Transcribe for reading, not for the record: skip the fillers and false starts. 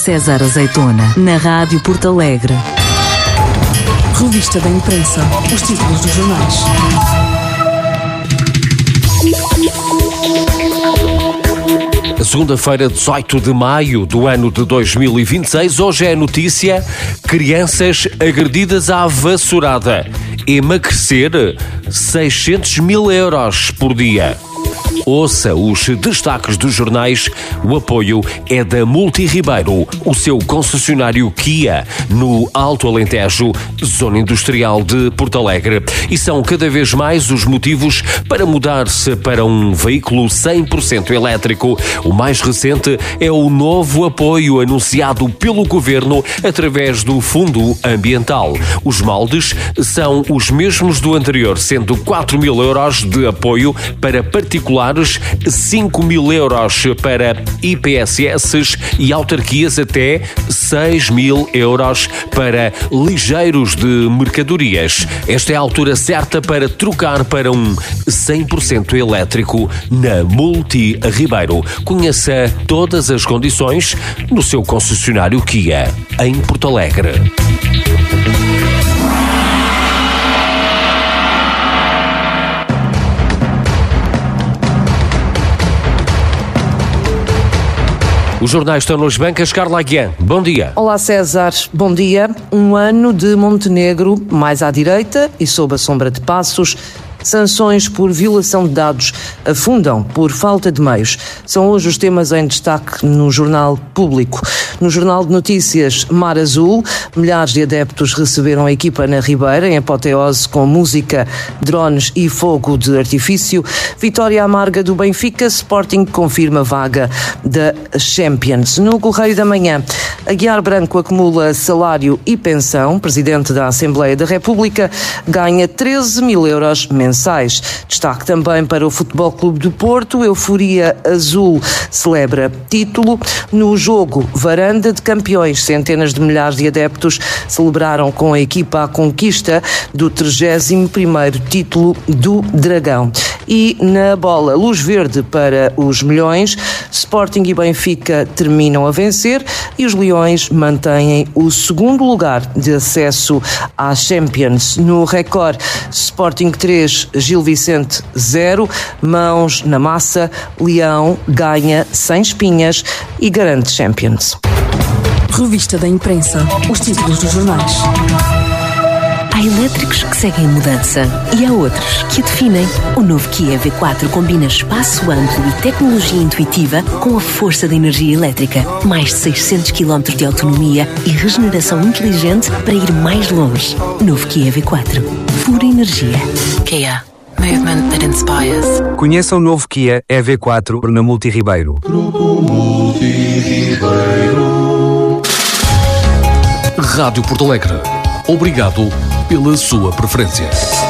César Azeitona, na Rádio Porto Alegre. Revista da Imprensa. Os títulos dos jornais. Segunda-feira, 18 de maio do ano de 2026. Hoje é a notícia: crianças agredidas à vassourada. Emagrecer 600 mil euros por dia. Ouça os destaques dos jornais. O apoio é da Multi Ribeiro, o seu concessionário Kia, no Alto Alentejo, zona industrial de Porto Alegre. E são cada vez mais os motivos para mudar-se para um veículo 100% elétrico. O mais recente é o novo apoio anunciado pelo Governo através do Fundo Ambiental. Os moldes são os mesmos do anterior, sendo 4 mil euros de apoio para particulares, 5 mil euros para IPSS e autarquias, até 6 mil euros para ligeiros de mercadorias. Esta é a altura certa para trocar para um 100% elétrico na Multi Ribeiro. Conheça todas as condições no seu concessionário Kia, em Porto Alegre. Os jornais estão nas bancas. Carla Aguian, bom dia. Olá César, bom dia. Um ano de Montenegro mais à direita e sob a sombra de Passos. Sanções por violação de dados afundam por falta de meios. São hoje os temas em destaque no Jornal Público. No Jornal de Notícias, Mar Azul, milhares de adeptos receberam a equipa na Ribeira, em apoteose com música, drones e fogo de artifício. Vitória amarga do Benfica, Sporting confirma vaga da Champions. No Correio da Manhã, Aguiar Branco acumula salário e pensão. Presidente da Assembleia da República ganha 13 mil euros mensais. Destaque também para o Futebol Clube do Porto. Euforia Azul celebra título. No jogo Varanda de Campeões, centenas de milhares de adeptos celebraram com a equipa a conquista do 31º título do Dragão. E na bola, luz verde para os milhões. Sporting e Benfica terminam a vencer e os Leões mantêm o segundo lugar de acesso à Champions. No Record, Sporting 3, Gil Vicente 0, mãos na massa, Leão ganha sem espinhas e garante Champions. Revista da Imprensa. Os títulos dos jornais. Há elétricos que seguem mudança e há outros que a definem. O novo Kia EV4 combina espaço amplo e tecnologia intuitiva com a força da energia elétrica. Mais de 600 km de autonomia e regeneração inteligente para ir mais longe. Novo Kia EV4. Pura energia. Kia. Movement that inspires. Conheça o novo Kia EV4 na Multi Ribeiro. Grupo Multi Ribeiro. Rádio Porto Alegre. Obrigado pela sua preferência.